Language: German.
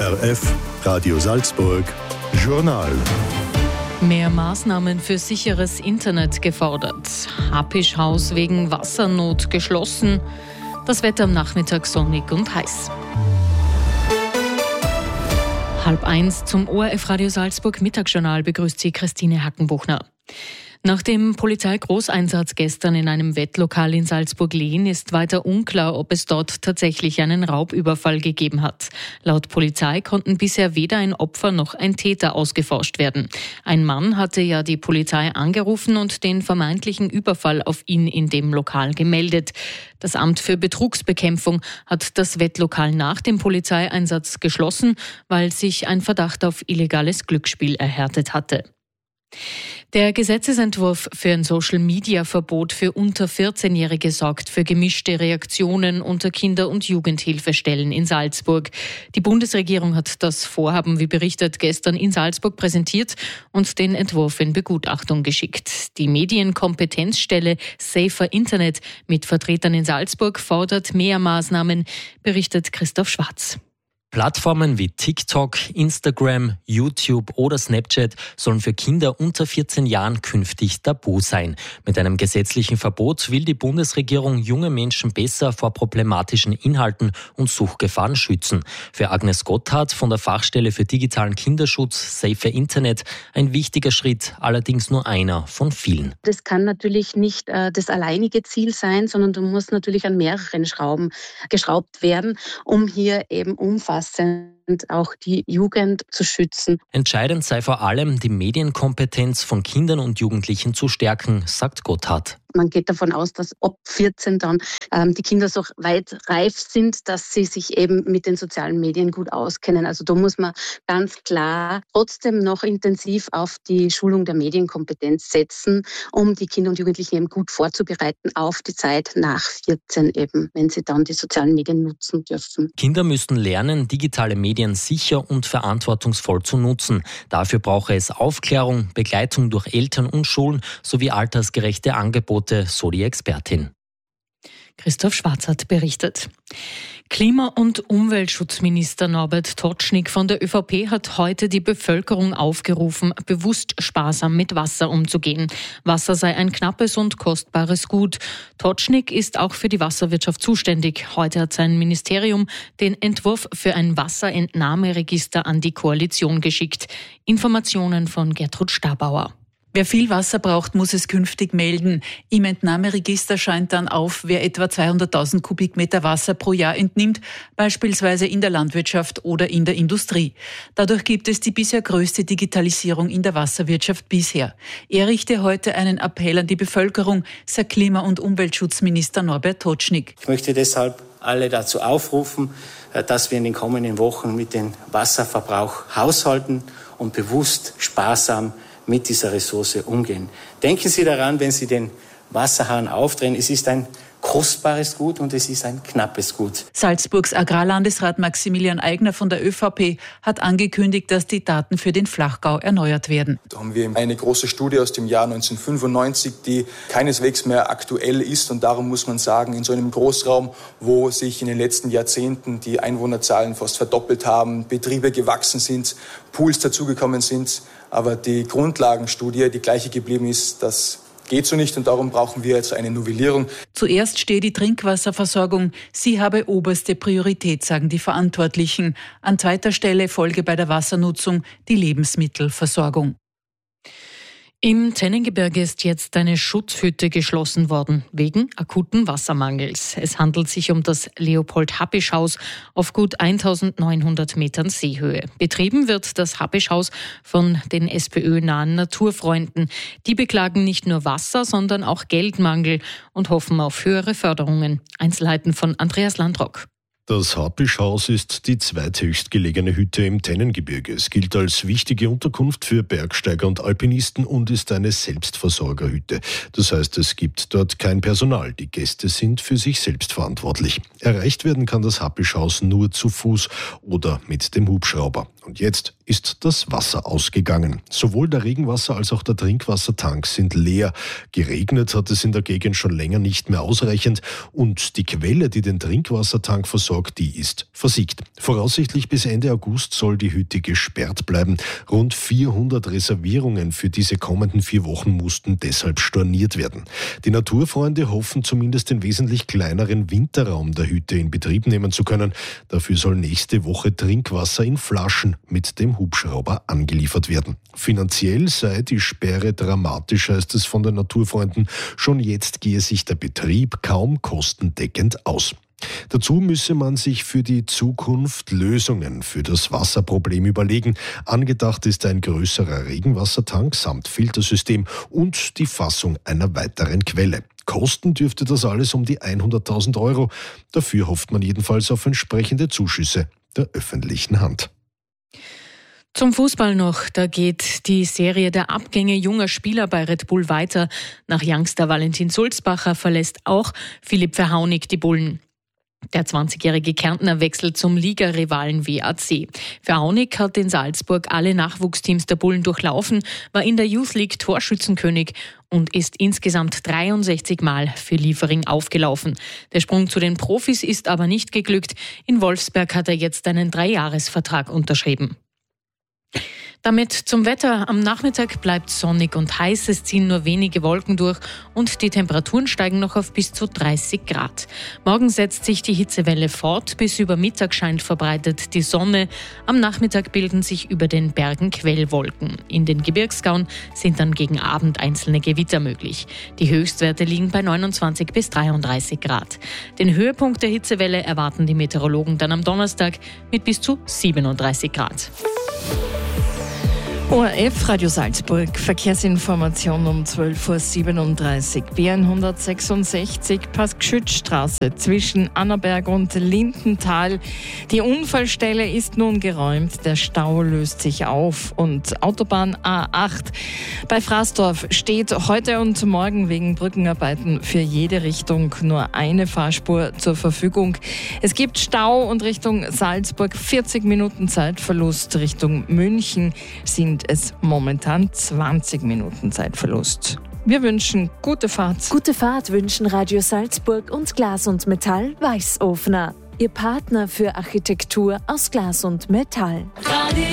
ORF Radio Salzburg Journal. Mehr Maßnahmen für sicheres Internet gefordert. Hapisch-Haus wegen Wassernot geschlossen. Das Wetter am Nachmittag sonnig und heiß. 12:30 zum ORF Radio Salzburg Mittagsjournal begrüßt Sie Christine Hackenbuchner. Nach dem Polizeigroßeinsatz gestern in einem Wettlokal in Salzburg-Lehn ist weiter unklar, ob es dort tatsächlich einen Raubüberfall gegeben hat. Laut Polizei konnten bisher weder ein Opfer noch ein Täter ausgeforscht werden. Ein Mann hatte ja die Polizei angerufen und den vermeintlichen Überfall auf ihn in dem Lokal gemeldet. Das Amt für Betrugsbekämpfung hat das Wettlokal nach dem Polizeieinsatz geschlossen, weil sich ein Verdacht auf illegales Glücksspiel erhärtet hatte. Der Gesetzesentwurf für ein Social-Media-Verbot für unter 14-Jährige sorgt für gemischte Reaktionen unter Kinder- und Jugendhilfestellen in Salzburg. Die Bundesregierung hat das Vorhaben, wie berichtet, gestern in Salzburg präsentiert und den Entwurf in Begutachtung geschickt. Die Medienkompetenzstelle Safer Internet mit Vertretern in Salzburg fordert mehr Maßnahmen, berichtet Christoph Schwarz. Plattformen wie TikTok, Instagram, YouTube oder Snapchat sollen für Kinder unter 14 Jahren künftig tabu sein. Mit einem gesetzlichen Verbot will die Bundesregierung junge Menschen besser vor problematischen Inhalten und Suchgefahren schützen. Für Agnes Gotthard von der Fachstelle für digitalen Kinderschutz Safer Internet ein wichtiger Schritt, allerdings nur einer von vielen. Das kann natürlich nicht das alleinige Ziel sein, sondern du musst natürlich an mehreren Schrauben geschraubt werden, um hier eben umfassend auch die Jugend zu schützen. Entscheidend sei vor allem, die Medienkompetenz von Kindern und Jugendlichen zu stärken, sagt Gotthard. Man geht davon aus, dass ab 14 dann die Kinder so weit reif sind, dass sie sich eben mit den sozialen Medien gut auskennen. Also da muss man ganz klar trotzdem noch intensiv auf die Schulung der Medienkompetenz setzen, um die Kinder und Jugendlichen eben gut vorzubereiten auf die Zeit nach 14 eben, wenn sie dann die sozialen Medien nutzen dürfen. Kinder müssten lernen, digitale Medien sicher und verantwortungsvoll zu nutzen. Dafür brauche es Aufklärung, Begleitung durch Eltern und Schulen sowie altersgerechte Angebote, so die Expertin. Christoph Schwarz hat berichtet. Klima- und Umweltschutzminister Norbert Totschnig von der ÖVP hat heute die Bevölkerung aufgerufen, bewusst sparsam mit Wasser umzugehen. Wasser sei ein knappes und kostbares Gut. Totschnig ist auch für die Wasserwirtschaft zuständig. Heute hat sein Ministerium den Entwurf für ein Wasserentnahmeregister an die Koalition geschickt. Informationen von Gertrud Stabauer. Wer viel Wasser braucht, muss es künftig melden. Im Entnahmeregister scheint dann auf, wer etwa 200.000 Kubikmeter Wasser pro Jahr entnimmt, beispielsweise in der Landwirtschaft oder in der Industrie. Dadurch gibt es die bisher größte Digitalisierung in der Wasserwirtschaft bisher. Er richte heute einen Appell an die Bevölkerung, sagt Klima- und Umweltschutzminister Norbert Totschnig. Ich möchte deshalb alle dazu aufrufen, dass wir in den kommenden Wochen mit dem Wasserverbrauch haushalten und bewusst sparsam mit dieser Ressource umgehen. Denken Sie daran, wenn Sie den Wasserhahn aufdrehen, es ist ein kostbares Gut und es ist ein knappes Gut. Salzburgs Agrarlandesrat Maximilian Eigner von der ÖVP hat angekündigt, dass die Daten für den Flachgau erneuert werden. Da haben wir eine große Studie aus dem Jahr 1995, die keineswegs mehr aktuell ist. Und darum muss man sagen, in so einem Großraum, wo sich in den letzten Jahrzehnten die Einwohnerzahlen fast verdoppelt haben, Betriebe gewachsen sind, Pools dazugekommen sind, aber die Grundlagenstudie die gleiche geblieben ist, das geht so nicht und darum brauchen wir jetzt eine Novellierung. Zuerst stehe die Trinkwasserversorgung. Sie habe oberste Priorität, sagen die Verantwortlichen. An zweiter Stelle folge bei der Wassernutzung die Lebensmittelversorgung. Im Tennengebirge ist jetzt eine Schutzhütte geschlossen worden, wegen akuten Wassermangels. Es handelt sich um das Leopold-Hapisch-Haus auf gut 1900 Metern Seehöhe. Betrieben wird das Hapisch-Haus von den SPÖ-nahen Naturfreunden. Die beklagen nicht nur Wasser, sondern auch Geldmangel und hoffen auf höhere Förderungen. Einzelheiten von Andreas Landrock. Das Hapisch-Haus ist die zweithöchst gelegene Hütte im Tennengebirge. Es gilt als wichtige Unterkunft für Bergsteiger und Alpinisten und ist eine Selbstversorgerhütte. Das heißt, es gibt dort kein Personal. Die Gäste sind für sich selbst verantwortlich. Erreicht werden kann das Hapisch-Haus nur zu Fuß oder mit dem Hubschrauber. Und jetzt ist das Wasser ausgegangen. Sowohl der Regenwasser- als auch der Trinkwassertank sind leer. Geregnet hat es in der Gegend schon länger nicht mehr ausreichend und die Quelle, die den Trinkwassertank versorgt, die ist versiegt. Voraussichtlich bis Ende August soll die Hütte gesperrt bleiben. Rund 400 Reservierungen für diese kommenden 4 Wochen mussten deshalb storniert werden. Die Naturfreunde hoffen zumindest den wesentlich kleineren Winterraum der Hütte in Betrieb nehmen zu können. Dafür soll nächste Woche Trinkwasser in Flaschen mit dem Hubschrauber angeliefert werden. Finanziell sei die Sperre dramatisch, heißt es von den Naturfreunden. Schon jetzt gehe sich der Betrieb kaum kostendeckend aus. Dazu müsse man sich für die Zukunft Lösungen für das Wasserproblem überlegen. Angedacht ist ein größerer Regenwassertank samt Filtersystem und die Fassung einer weiteren Quelle. Kosten dürfte das alles um die 100.000 Euro. Dafür hofft man jedenfalls auf entsprechende Zuschüsse der öffentlichen Hand. Zum Fußball noch, da geht die Serie der Abgänge junger Spieler bei Red Bull weiter. Nach Youngster Valentin Sulzbacher verlässt auch Philipp Verhaunig die Bullen. Der 20-jährige Kärntner wechselt zum Ligarivalen WAC. Verhaunig hat in Salzburg alle Nachwuchsteams der Bullen durchlaufen, war in der Youth League Torschützenkönig und ist insgesamt 63 Mal für Liefering aufgelaufen. Der Sprung zu den Profis ist aber nicht geglückt. In Wolfsberg hat er jetzt einen 3-Jahres-Vertrag unterschrieben. Damit zum Wetter. Am Nachmittag bleibt sonnig und heiß. Es ziehen nur wenige Wolken durch und die Temperaturen steigen noch auf bis zu 30 Grad. Morgen setzt sich die Hitzewelle fort. Bis über Mittag scheint verbreitet die Sonne. Am Nachmittag bilden sich über den Bergen Quellwolken. In den Gebirgsgauen sind dann gegen Abend einzelne Gewitter möglich. Die Höchstwerte liegen bei 29 bis 33 Grad. Den Höhepunkt der Hitzewelle erwarten die Meteorologen dann am Donnerstag mit bis zu 37 Grad. ORF Radio Salzburg, Verkehrsinformation um 12.37 Uhr. B166 Passgeschützstraße zwischen Annaberg und Lindenthal. Die Unfallstelle ist nun geräumt, der Stau löst sich auf. Und Autobahn A8 bei Fraßdorf steht heute und morgen wegen Brückenarbeiten für jede Richtung nur eine Fahrspur zur Verfügung. Es gibt Stau und Richtung Salzburg 40 Minuten Zeitverlust. Richtung München sind es momentan 20 Minuten Zeitverlust. Wir wünschen gute Fahrt. Gute Fahrt wünschen Radio Salzburg und Glas und Metall Weißofner. Ihr Partner für Architektur aus Glas und Metall. Radio